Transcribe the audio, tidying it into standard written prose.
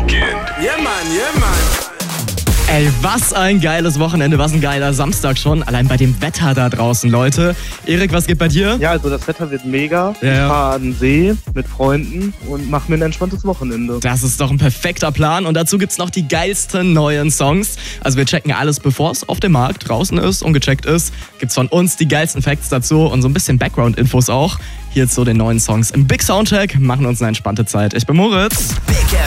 Weekend. Yeah, man, yeah, man. Ey, was ein geiles Wochenende, was ein geiler Samstag schon. Allein bei dem Wetter da draußen, Leute. Erik, was geht bei dir? Ja, also das Wetter wird mega. Ja. Ich fahre an den See mit Freunden und mache mir ein entspanntes Wochenende. Das ist doch ein perfekter Plan. Und dazu gibt's noch die geilsten neuen Songs. Also wir checken alles, bevor es auf dem Markt draußen ist und gecheckt ist. Gibt's von uns die geilsten Facts dazu und so ein bisschen Background-Infos auch. Hier zu den neuen Songs im Big Soundcheck. Machen uns eine entspannte Zeit. Ich bin Moritz.